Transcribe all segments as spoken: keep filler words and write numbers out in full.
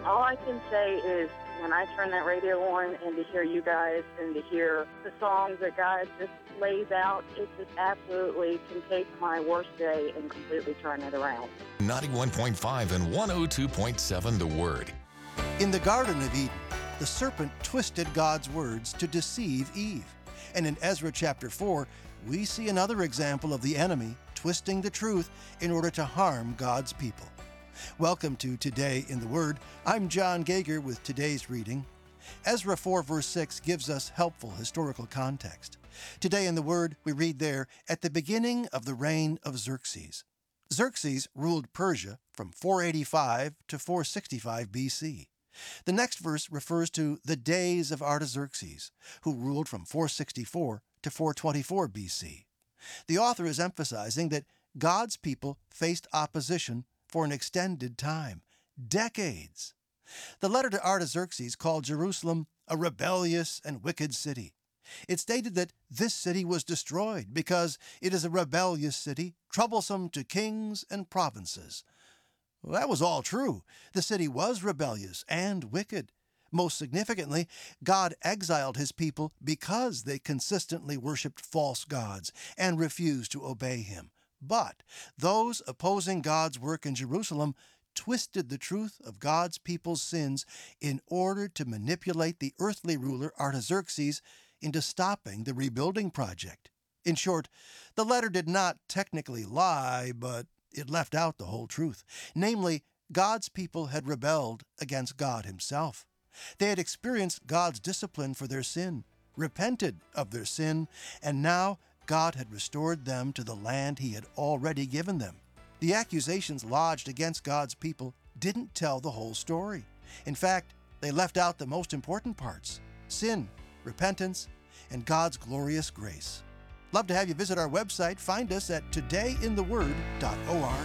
All I can say is when I turn that radio on and to hear you guys and to hear the songs that God just lays out, it just absolutely can take my worst day and completely turn it around. ninety-one point five and one oh two point seven The Word. In the Garden of Eden, the serpent twisted God's words to deceive Eve. And in Ezra chapter four, we see another example of the enemy twisting the truth in order to harm God's people. Welcome to Today in the Word. I'm John Gager with today's reading. Ezra four verse six gives us helpful historical context. Today in the Word, we read there, at the beginning of the reign of Xerxes. Xerxes ruled Persia from four eighty-five to four sixty-five B C. The next verse refers to the days of Artaxerxes, who ruled from four sixty-four to four twenty-four B C. The author is emphasizing that God's people faced opposition for an extended time, decades. The letter to Artaxerxes called Jerusalem a rebellious and wicked city. It stated that this city was destroyed because it is a rebellious city, troublesome to kings and provinces. Well, that was all true. The city was rebellious and wicked. Most significantly, God exiled his people because they consistently worshipped false gods and refused to obey him. But those opposing God's work in Jerusalem twisted the truth of God's people's sins in order to manipulate the earthly ruler Artaxerxes into stopping the rebuilding project. In short, the letter did not technically lie, but it left out the whole truth. Namely, God's people had rebelled against God himself. They had experienced God's discipline for their sin, repented of their sin, and now God had restored them to the land he had already given them. The accusations lodged against God's people didn't tell the whole story. In fact, they left out the most important parts: sin, repentance, and God's glorious grace. Love to have you visit our website. Find us at today in the word dot org.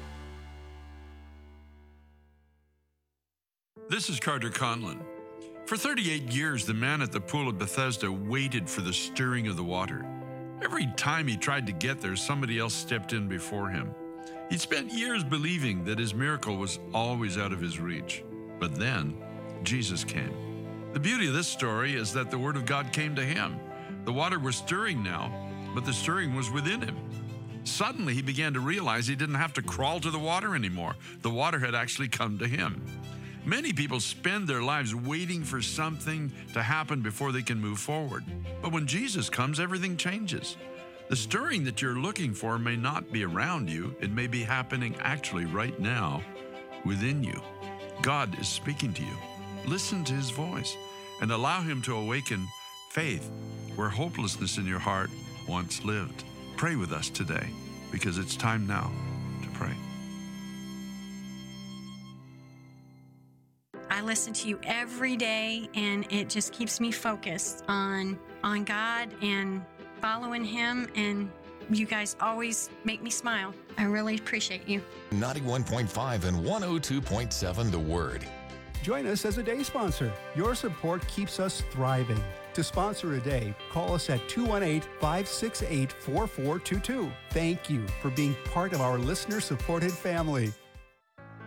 This is Carter Conlon. For thirty-eight years, the man at the pool of Bethesda waited for the stirring of the water. Every time he tried to get there, somebody else stepped in before him. He'd spent years believing that his miracle was always out of his reach. But then, Jesus came. The beauty of this story is that the Word of God came to him. The water was stirring now, but the stirring was within him. Suddenly, he began to realize he didn't have to crawl to the water anymore. The water had actually come to him. Many people spend their lives waiting for something to happen before they can move forward. But when Jesus comes, everything changes. The stirring that you're looking for may not be around you. It may be happening actually right now within you. God is speaking to you. Listen to his voice and allow him to awaken faith where hopelessness in your heart once lived. Pray with us today, because it's time now to pray. I listen to you every day, and it just keeps me focused on on God and following him, and you guys always make me smile. I really appreciate you. ninety-one point five and one oh two point seven The Word. Join us as a day sponsor. Your support keeps us thriving. To sponsor a day, call us at two one eight, five six eight, four four two two. Thank you for being part of our listener-supported family.